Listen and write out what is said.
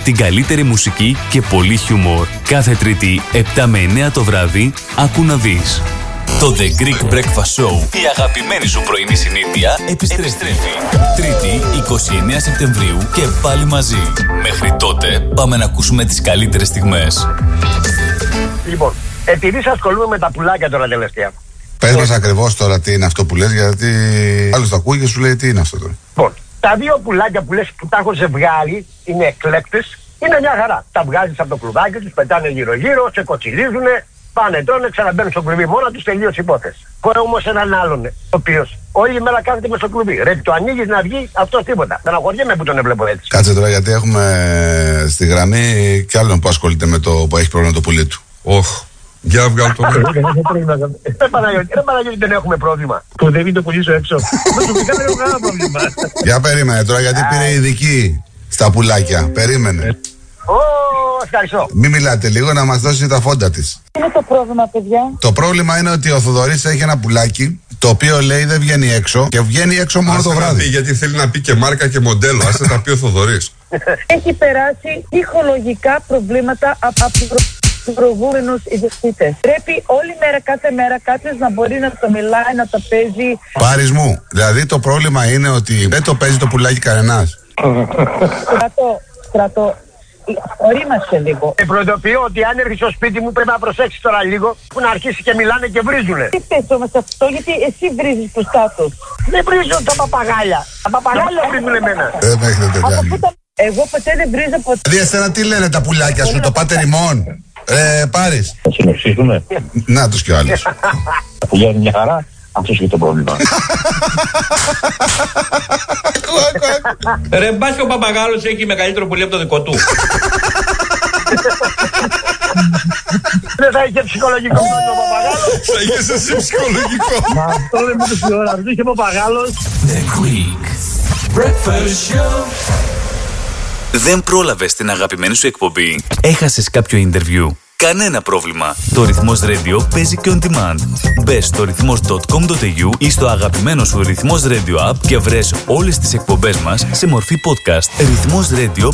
την καλύτερη μουσική και πολύ χιούμορ. Κάθε Τρίτη 7 με 9 το βράδυ, άκου να δεις. Το The Greek Breakfast Show, η αγαπημένη σου πρωινή συνήθεια, επιστρέφει. Τρίτη, 29 Σεπτεμβρίου και πάλι μαζί. Μέχρι τότε, πάμε να ακούσουμε τις καλύτερες στιγμές. Λοιπόν, επειδή σας ασχολούμαι με τα πουλάκια τώρα τελευταία. Πες μας ακριβώς τώρα τι είναι αυτό που λες, γιατί άλλος το ακούει και σου λέει τι είναι αυτό τώρα. Λοιπόν, τα δύο πουλάκια που λες που τα έχω ζευγάρι είναι εκλέκτες, είναι μια χαρά. Τα βγάζεις από το κλουβάκι τους, πετάνε γύρω-γύρω, σε κοτσιλίζουνε, πάνε, τρώνε, ξαναμπαίνουν στο κλουβί μόνα τους, τελείωσε η υπόθεση. Έχω όμως έναν άλλον, ο οποίος όλη μέρα κάθεται μες στο κλουβί. Ρε, το ανοίγεις να βγει, αυτός τίποτα. Στεναχωριέμαι που τον έβλεπω έτσι. Κάτσε τώρα, γιατί έχουμε στη γραμμή κι άλλον που ασχολείται με το που έχει πρόβλημα το πουλί του. Για βγάλω το νερό. Ρε Παναγιώτη, δεν έχουμε πρόβλημα. Που δεν το πουλήσω έξω. Προσωπικά δεν έχω κανένα πρόβλημα. Για περίμενε τώρα, γιατί πήρε ειδική στα πουλάκια. Περίμενε. Ευχαριστώ. Μην μιλάτε λίγο, να μας δώσει τα φόντα της. Τι είναι το πρόβλημα, παιδιά? Το πρόβλημα είναι ότι ο Θοδωρής έχει ένα πουλάκι, το οποίο λέει δεν βγαίνει έξω και βγαίνει έξω μόνο το βράδυ. Γιατί θέλει να πει και μάρκα και μοντέλο. Άσε τα πει ο Θοδωρής. Έχει περάσει ψυχολογικά προβλήματα από τους προηγούμενους ιδιοκτήτες. Πρέπει όλη μέρα, κάθε μέρα κάποιος να μπορεί να το μιλάει, να το παίζει. Πάρεις μου, δηλαδή το πρόβλημα είναι ότι δεν το παίζει το πουλάκι κανένας. Στρατό, ορίμασε λίγο. Προειδοποιώ ότι αν έρθει στο σπίτι μου πρέπει να προσέξει τώρα λίγο που να αρχίσει και μιλάνε και βρίζουνε. Τι πες όμως αυτό, γιατί εσύ βρίζεις μπροστά τους? Δεν βρίζουν τα παπαγάλια. Τα παπαγάλια βρίζουν εμένα. Δεν με έχετε κάνει. Εγώ ποτέ δεν βρίζω ποτέ. Δηλαδή εσένα τι λένε τα πουλάκια σου, το πάτε ρημών. Πάρεις. Θα συνοψίσουμε. Να τους κι ο άλλος. Τα πουλιά είναι μια χαρά. Αυτός και το πρόβλημα. Ρε μπας και ο παπαγάλος έχει μεγαλύτερο πουλί από το δικό του. Δεν θα είχε ψυχολογικό πρόβλημα ο παπαγάλος. Θα είχες εσύ ψυχολογικό. Μα αυτό δεν μου το ώρα. Δεν είχε παπαγάλος. The Greek Breakfast Show. Δεν πρόλαβες την αγαπημένη σου εκπομπή? Έχασες κάποιο interview? Κανένα πρόβλημα. Το Ρυθμός Radio παίζει και on demand. Μπες στο ρυθμός.com.au ή στο αγαπημένο σου Ρυθμός Radio app και βρες όλες τις εκπομπές μας σε μορφή podcast. Ρυθμός Radio